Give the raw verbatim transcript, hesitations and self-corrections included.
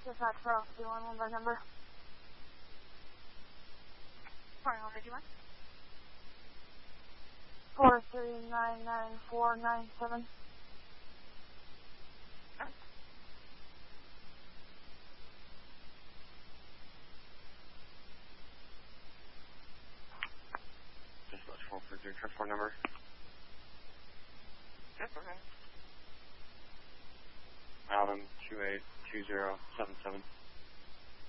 Dispatch for Alpha two one one by number. Sorry, what did you want? Four three nine nine four nine seven. Dispatch four three three, trip four number. Yes, okay. Alvin two eight two zero seven seven.